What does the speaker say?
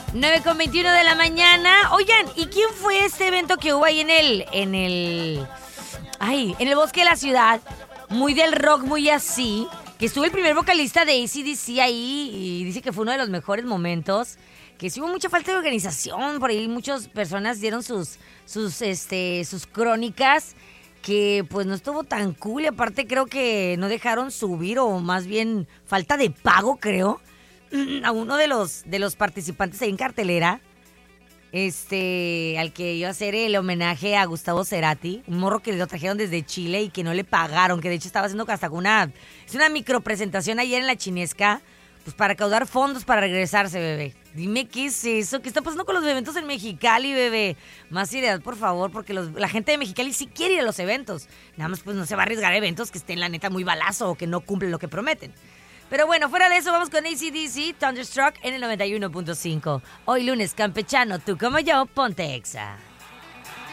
9:21 de la mañana. Oigan, ¿y quién fue este evento que hubo ahí en el bosque de la ciudad? Muy del rock, muy así. Que estuvo el primer vocalista de AC/DC ahí y dice que fue uno de los mejores momentos. Que sí hubo mucha falta de organización. Por ahí muchas personas dieron sus crónicas. Que pues no estuvo tan cool. Y aparte creo que no dejaron subir, o más bien falta de pago, creo, a uno de los participantes ahí en cartelera, al que iba a hacer el homenaje a Gustavo Cerati, un morro que lo trajeron desde Chile y que no le pagaron, que de hecho estaba haciendo hasta una micropresentación ayer en la Chinesca, pues para recaudar fondos para regresarse, bebé. Dime qué es eso, qué está pasando con los eventos en Mexicali, bebé. Más seriedad, por favor, porque la gente de Mexicali sí quiere ir a los eventos. Nada más pues no se va a arriesgar a eventos que estén la neta muy balazo o que no cumplen lo que prometen. Pero bueno, fuera de eso, vamos con AC/DC, Thunderstruck en el 91.5. Hoy lunes campechano, tú como yo, ponte Exa.